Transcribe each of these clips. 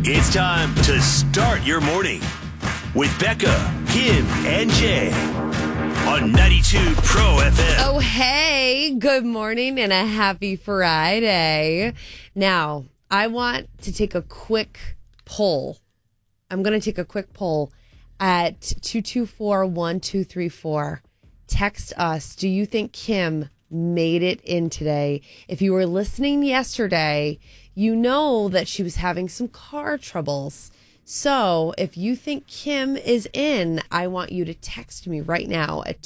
It's time to start your morning with Becca, Kim, and Jay on 92 Pro FM. Oh, hey, good morning and a happy Friday. Now, I want to take a quick poll. I'm going to take a quick poll at 224-1234. Text us. Do you think Kim made it in today? If you were listening yesterday, you know that she was having some car troubles. So if you think Kim is in, I want you to text me right now at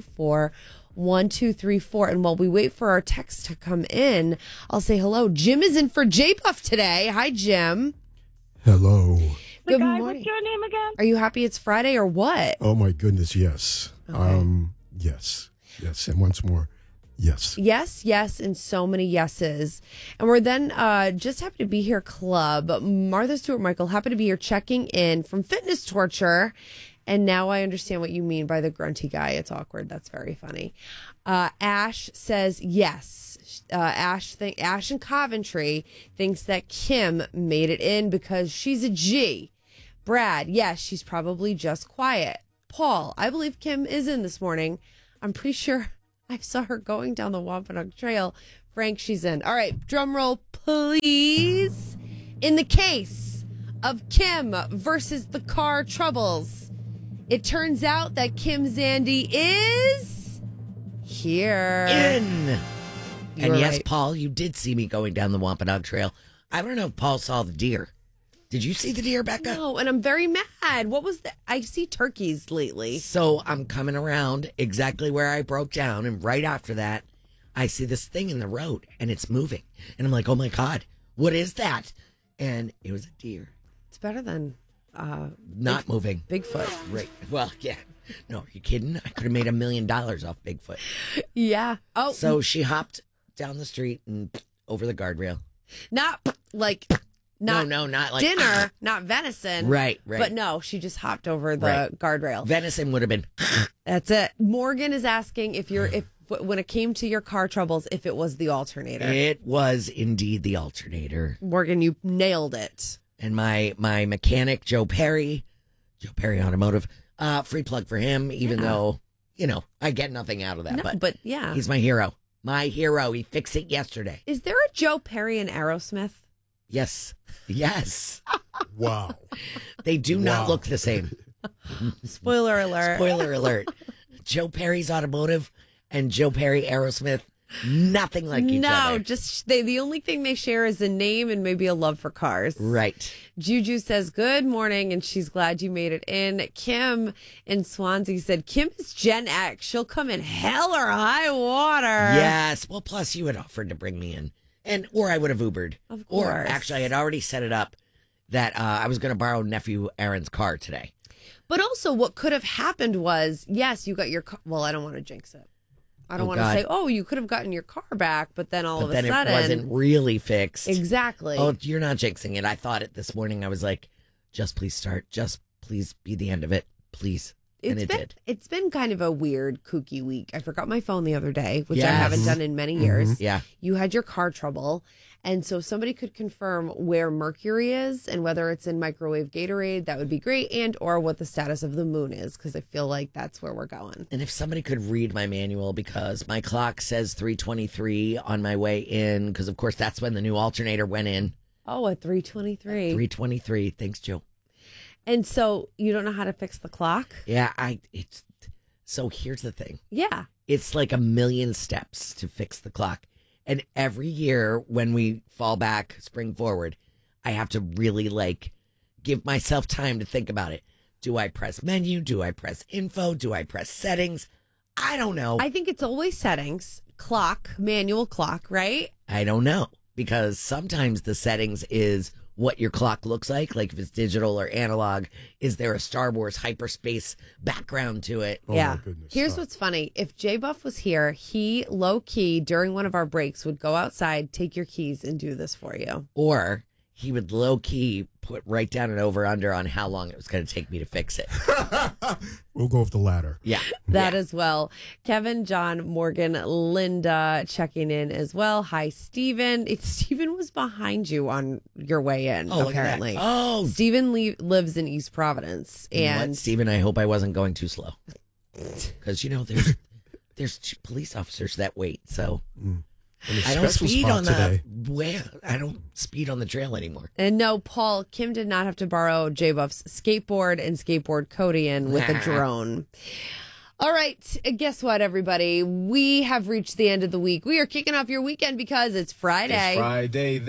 224-1234. And while we wait for our text to come in, I'll say hello. Jim is in for J-Puff today. Hi, Jim. Hello. Good Guy, morning. what's your name again? Are you happy it's Friday or what? Oh my goodness, yes. Yes. And once more, yes. Yes, and so many yeses. And we're then just happy to be here, Club. Martha Stewart Michael, happy to be here checking in from Fitness Torture. And now I understand what you mean by the grunty guy. It's awkward. That's very funny. Ash says yes. Ash in Coventry thinks that Kim made it in because she's a G. Brad, yes, she's probably just quiet. Paul, I believe Kim is in this morning. I'm pretty sure I saw her going down the Wampanoag Trail. Frank, she's in. All right, drum roll, please. In the case of Kim versus the car troubles, it turns out that Kim Zandi is here. In. You were And yes, right. Paul, you did see me going down the Wampanoag Trail. I don't know if Paul saw the deer. Did you see the deer, Becca? No, and I'm very mad. What was the? I see turkeys lately. So I'm coming around exactly where I broke down, and right after that, I see this thing in the road, and it's moving. And I'm like, oh my God, what is that? And it was a deer. It's better than Not moving. Bigfoot. Right. Well, yeah. No, are you kidding? I could have made $1 million off Bigfoot. Yeah. Oh, So she hopped down the street and over the guardrail. not like not No, not like dinner, not venison. Right. But no, she just hopped over the Right. guardrail. Venison would have been. That's it. Morgan is asking if when it came to your car troubles, if it was the alternator. It was indeed the alternator. Morgan, you nailed it. And my mechanic, Joe Perry Automotive, free plug for him, even though, I get nothing out of that. No, but yeah. He's my hero. My hero. He fixed it yesterday. Is there a Joe Perry in Aerosmith? Yes. Wow. They do not Wow. look the same. Spoiler alert. Spoiler alert. Joe Perry's Automotive and Joe Perry Aerosmith, nothing like each other. No, just the only thing they share is a name and maybe a love for cars. Right. Juju says, good morning, and she's glad you made it in. Kim in Swansea said, Kim is Gen X. She'll come in hell or high water. Yes. Well, plus you had offered to bring me in. Or I would have Ubered. Of Or course. actually, I had already set it up that I was going to borrow nephew Aaron's car today. But also, what could have happened was, yes, you got your car. Well, I don't want to jinx it. I don't Oh, want to God. say, oh, you could have gotten your car back, but then all But of a then sudden. it wasn't really fixed. Exactly. Oh, you're not jinxing it. I thought it this morning. I was like, just please start. Just please be the end of it. Please. And it did. It's been kind of a weird, kooky week. I forgot my phone the other day, which I Yes. haven't done in many years. Yeah. You had your car trouble. And so if somebody could confirm where Mercury is and whether it's in microwave Gatorade, that would be great. And or what the status of the moon is, because I feel like that's where we're going. And if somebody could read my manual, because my clock says 3:23 on my way in, because of course that's when the new alternator went in. Oh, at 3:23. 3:23. Thanks, Joe. And so you don't know how to fix the clock? Yeah, so here's the thing. Yeah. It's like 1,000,000 steps to fix the clock. And every year when we fall back, spring forward, I have to really give myself time to think about it. Do I press menu? Do I press info? Do I press settings? I don't know. I think it's always settings, clock, manual clock, right? I don't know, because sometimes the settings is what your clock looks like if it's digital or analog. Is there a Star Wars hyperspace background to it? Oh, yeah. my goodness. Here's what's funny. If J Buff was here, he low key during one of our breaks would go outside, take your keys, and do this for you. Or he would low key put right down an over under on how long it was going to take me to fix it. We'll go with the latter. Yeah. That as well. Kevin, John, Morgan, Linda checking in as well. Hi, Stephen. Stephen was behind you on your way in, Oh, look at that. apparently. Oh. Stephen lives in East Providence. You know what, And Stephen, I hope I wasn't going too slow. Because, there's police officers that wait, so... And a I don't special speed spot on today. I don't speed on the trail anymore. And no, Paul, Kim did not have to borrow J-Buff's skateboard and skateboard Codian with a drone. All right, guess what, everybody? We have reached the end of the week. We are kicking off your weekend because it's Friday. It's Friday.